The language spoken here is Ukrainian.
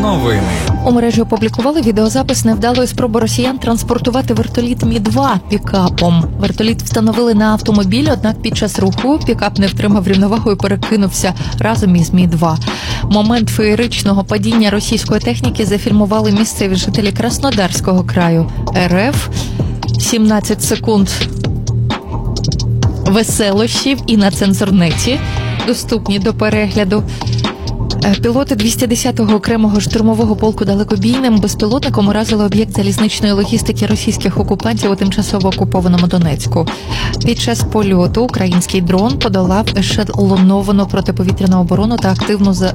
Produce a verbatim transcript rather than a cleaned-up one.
Новини. У мережі опублікували відеозапис невдалої спроби росіян транспортувати вертоліт Мі два пікапом. Вертоліт встановили на автомобіль, однак під час руху пікап не втримав рівновагу і перекинувся разом із Мі два. Момент феєричного падіння російської техніки зафільмували місцеві жителі Краснодарського краю РФ. сімнадцять секунд веселощів і на цензурнеті доступні до перегляду. Пілоти двісті десятого окремого штурмового полку далекобійним безпілотником уразили об'єкт залізничної логістики російських окупантів у тимчасово окупованому Донецьку. Під час польоту український дрон подолав ешелоновану протиповітряну оборону та активну